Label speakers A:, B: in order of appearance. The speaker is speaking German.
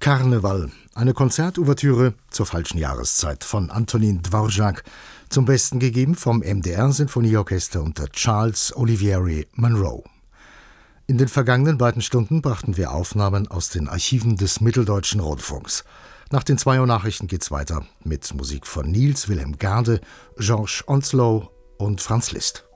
A: Karneval, eine Konzertouvertüre zur falschen Jahreszeit von Antonin Dvorak, zum Besten gegeben vom MDR-Sinfonieorchester unter Charles Olivieri Monroe. In den vergangenen beiden Stunden brachten wir Aufnahmen aus den Archiven des Mitteldeutschen Rundfunks. Nach den 2 Uhr Nachrichten geht's weiter mit Musik von Niels Wilhelm Gade, Georges Onslow und Franz Liszt.